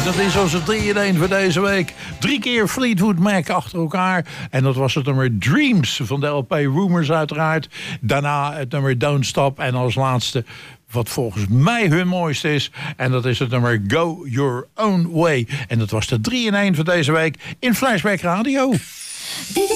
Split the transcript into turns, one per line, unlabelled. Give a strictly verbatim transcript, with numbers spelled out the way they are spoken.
Dat is onze drie in één voor deze week. Drie keer Fleetwood Mac achter elkaar. En dat was het nummer Dreams van de L P Rumors uiteraard. Daarna het nummer Don't Stop. En als laatste, wat volgens mij hun mooiste is. En dat is het nummer Go Your Own Way. En dat was de drie in één voor deze week in Flashback Radio.